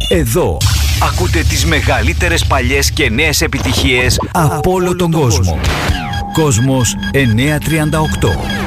Εδώ ακούτε τις μεγαλύτερες παλιές και νέες επιτυχίες από όλο τον κόσμο. Κόσμος 938.